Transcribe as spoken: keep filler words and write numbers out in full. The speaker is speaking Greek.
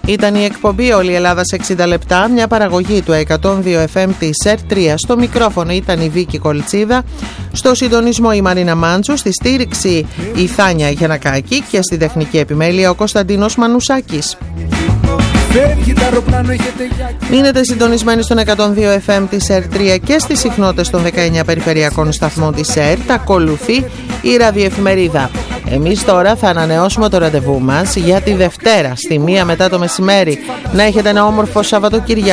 Ήταν η εκπομπή Όλη η Ελλάδα σε εξήντα λεπτά, μια παραγωγή του εκατόν δύο εφ εμ της ΕΡΤ τρία. Στο μικρόφωνο ήταν η Βίκη Κολτσίδα, στο συντονισμό η Μαρίνα Μάντσου, στη στήριξη η Θάνια Γιαννακάκη και στη τεχνική επιμέλεια ο Κωνσταντίνος Μανουσάκης. Μείνετε συντονισμένοι στον εκατόν δύο εφ εμ της ΕΡΤ τρία και στις συχνότητες των δεκαεννιά περιφερειακών σταθμών της ΕΡΤ. Ακολουθεί η ραδιοεφημερίδα. Εμείς τώρα θα ανανεώσουμε το ραντεβού μας για τη Δευτέρα στη μία μετά το μεσημέρι. Να έχετε ένα όμορφο Σαββατοκύριακο.